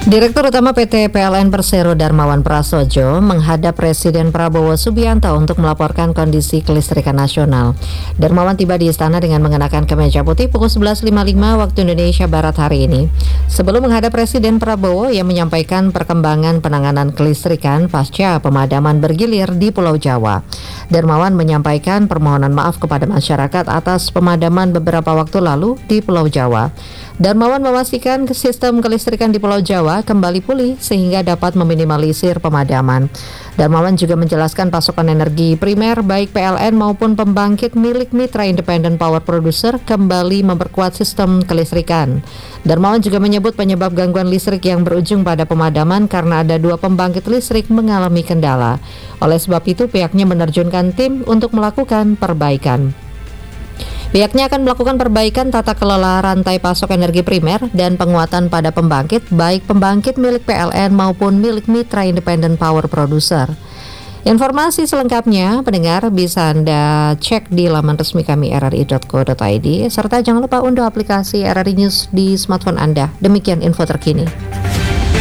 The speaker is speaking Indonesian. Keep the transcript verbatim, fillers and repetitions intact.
Direktur Utama P T P L N Persero Darmawan Prasojo menghadap Presiden Prabowo Subianto untuk melaporkan kondisi kelistrikan nasional. Darmawan tiba di istana dengan mengenakan kemeja putih pukul sebelas lima puluh lima waktu Indonesia Barat hari ini. Sebelum menghadap Presiden Prabowo yang menyampaikan perkembangan penanganan kelistrikan pasca pemadaman bergilir di Pulau Jawa. Darmawan menyampaikan permohonan maaf kepada masyarakat atas pemadaman beberapa waktu lalu di Pulau Jawa. Darmawan memastikan sistem kelistrikan di Pulau Jawa kembali pulih sehingga dapat meminimalisir pemadaman. Darmawan juga menjelaskan pasokan energi primer baik P L N maupun pembangkit milik Mitra Independent Power Producer kembali memperkuat sistem kelistrikan. Darmawan juga menyebut penyebab gangguan listrik yang berujung pada pemadaman karena ada dua pembangkit listrik mengalami kendala. Oleh sebab itu pihaknya menerjunkan tim untuk melakukan perbaikan. Pihaknya akan melakukan perbaikan tata kelola rantai pasok energi primer dan penguatan pada pembangkit, baik pembangkit milik P L N maupun milik Mitra Independent Power Producer. Informasi selengkapnya, pendengar, bisa Anda cek di laman resmi kami r r i dot co dot i d, serta jangan lupa unduh aplikasi R R I News di smartphone Anda. Demikian info terkini.